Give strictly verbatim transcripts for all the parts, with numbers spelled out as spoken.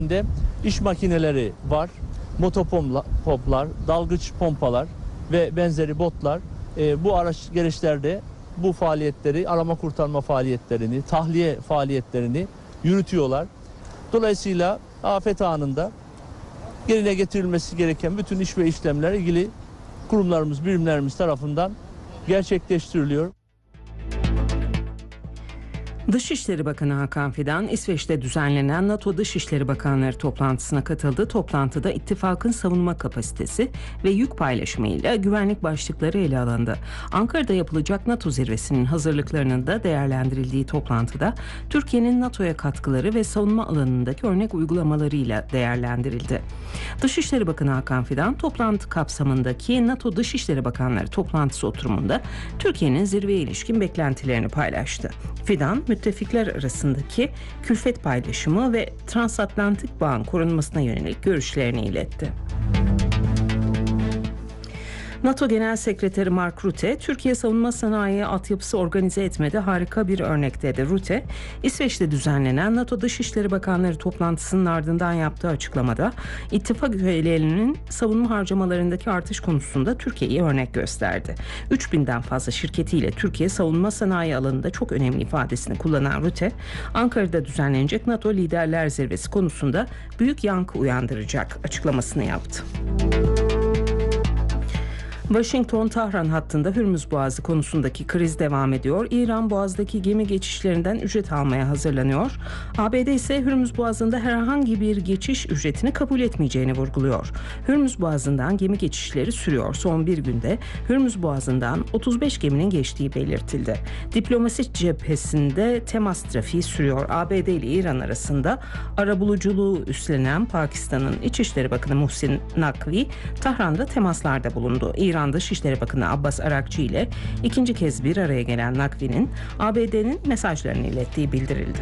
de iş makineleri var, motopomplar, dalgıç pompalar ve benzeri botlar e, bu araç gereçlerde bu faaliyetleri, arama kurtarma faaliyetlerini, tahliye faaliyetlerini yürütüyorlar. Dolayısıyla afet anında yerine getirilmesi gereken bütün iş ve işlemler ilgili kurumlarımız, birimlerimiz tarafından gerçekleştiriliyor. Dışişleri Bakanı Hakan Fidan, İsveç'te düzenlenen NATO Dışişleri Bakanları toplantısına katıldı. Toplantıda ittifakın savunma kapasitesi ve yük paylaşımıyla güvenlik başlıkları ele alındı. Ankara'da yapılacak NATO zirvesinin hazırlıklarının da değerlendirildiği toplantıda Türkiye'nin NATO'ya katkıları ve savunma alanındaki örnek uygulamalarıyla değerlendirildi. Dışişleri Bakanı Hakan Fidan, toplantı kapsamındaki NATO Dışişleri Bakanları toplantısı oturumunda Türkiye'nin zirveye ilişkin beklentilerini paylaştı. Fidan, müttefikler arasındaki külfet paylaşımı ve transatlantik bağın korunmasına yönelik görüşlerini iletti. NATO Genel Sekreteri Mark Rutte, Türkiye savunma sanayi altyapısı organize etmede harika bir örnek dedi. Rutte, İsveç'te düzenlenen NATO Dışişleri Bakanları toplantısının ardından yaptığı açıklamada, ittifak üyelerinin savunma harcamalarındaki artış konusunda Türkiye'yi örnek gösterdi. üç binden fazla şirketiyle Türkiye savunma sanayi alanında çok önemli ifadesini kullanan Rutte, Ankara'da düzenlenecek NATO Liderler Zirvesi konusunda büyük yankı uyandıracak açıklamasını yaptı. Washington-Tahran hattında Hürmüz Boğazı konusundaki kriz devam ediyor. İran Boğaz'daki gemi geçişlerinden ücret almaya hazırlanıyor. A B D ise Hürmüz Boğazı'nda herhangi bir geçiş ücretini kabul etmeyeceğini vurguluyor. Hürmüz Boğazı'ndan gemi geçişleri sürüyor. Son bir günde Hürmüz Boğazı'ndan otuz beş geminin geçtiği belirtildi. Diplomasi cephesinde temas trafiği sürüyor. A B D ile İran arasında arabuluculuğu üstlenen Pakistan'ın İçişleri Bakanı Muhsin Nakvi, Tahran'da temaslarda bulundu. İran Dışişleri Bakanı Abbas Arakçı ile ikinci kez bir araya gelen Nakvi'nin A B D'nin mesajlarını ilettiği bildirildi.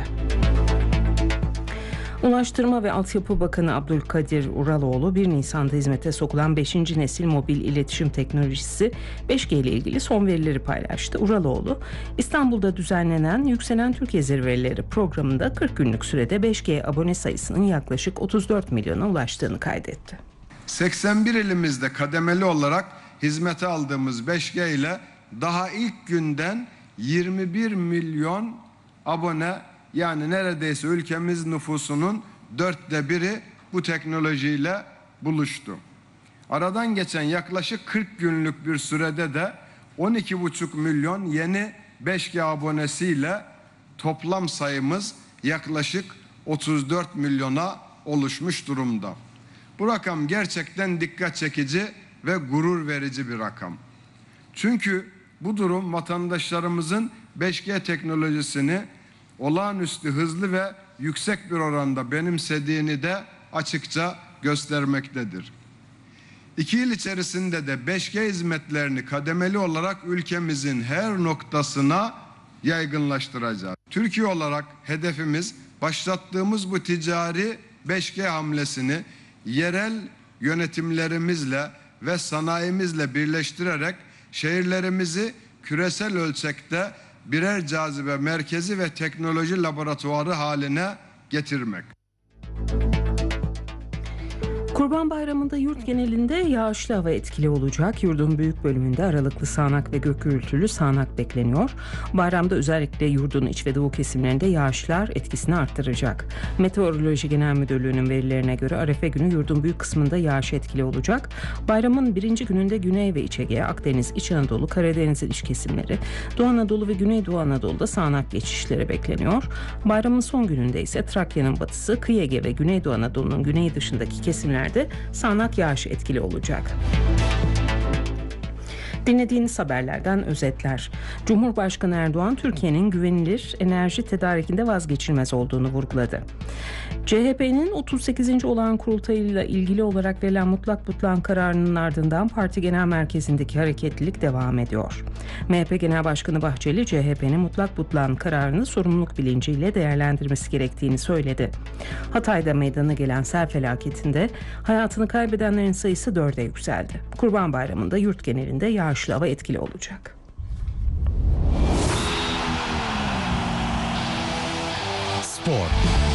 Ulaştırma ve Altyapı Bakanı Abdülkadir Uraloğlu, bir Nisan'da hizmete sokulan beşinci nesil mobil iletişim teknolojisi beş G ile ilgili son verileri paylaştı. Uraloğlu, İstanbul'da düzenlenen Yükselen Türkiye Zirveleri programında kırk günlük sürede beş G abone sayısının yaklaşık otuz dört milyona ulaştığını kaydetti. seksen bir ilimizde kademeli olarak hizmete aldığımız beş G ile daha ilk günden yirmi bir milyon abone, yani neredeyse ülkemiz nüfusunun dörtte biri bu teknolojiyle buluştu. Aradan geçen yaklaşık kırk günlük bir sürede de on iki buçuk milyon yeni beş G abonesiyle toplam sayımız yaklaşık otuz dört milyona oluşmuş durumda. Bu rakam gerçekten dikkat çekici ve gurur verici bir rakam. Çünkü bu durum vatandaşlarımızın beş G teknolojisini olağanüstü hızlı ve yüksek bir oranda benimsediğini de açıkça göstermektedir. İki yıl içerisinde de beş G hizmetlerini kademeli olarak ülkemizin her noktasına yaygınlaştıracağız. Türkiye olarak hedefimiz, başlattığımız bu ticari beş G hamlesini yerel yönetimlerimizle ve sanayimizle birleştirerek şehirlerimizi küresel ölçekte birer cazibe merkezi ve teknoloji laboratuvarı haline getirmek. Kurban Bayramı'nda yurt genelinde yağışlı hava etkili olacak. Yurdun büyük bölümünde aralıklı sağanak ve gök gürültülü sağanak bekleniyor. Bayramda özellikle yurdun iç ve doğu kesimlerinde yağışlar etkisini arttıracak. Meteoroloji Genel Müdürlüğü'nün verilerine göre Arefe günü yurdun büyük kısmında yağış etkili olacak. Bayramın birinci gününde Güney ve İç Ege, Akdeniz, İç Anadolu, Karadeniz'in iç kesimleri, Doğu Anadolu ve Güneydoğu Anadolu'da sağanak geçişleri bekleniyor. Bayramın son gününde ise Trakya'nın batısı, Kıyı Ege ve Güneydoğu Anadolu'nun güney dışındaki kesimler sağanak yağış etkili olacak. Dinlediğiniz haberlerden özetler. Cumhurbaşkanı Erdoğan, Türkiye'nin güvenilir enerji tedarikinde vazgeçilmez olduğunu vurguladı. C H P'nin otuz sekizinci olağan kurultayıyla ilgili olarak verilen mutlak butlan kararının ardından parti genel merkezindeki hareketlilik devam ediyor. M H P Genel Başkanı Bahçeli, C H P'nin mutlak butlan kararını sorumluluk bilinciyle değerlendirmesi gerektiğini söyledi. Hatay'da meydana gelen sel felaketinde hayatını kaybedenlerin sayısı dörde yükseldi. Kurban Bayramı'nda yurt genelinde yağışlı hava etkili olacak. Spor.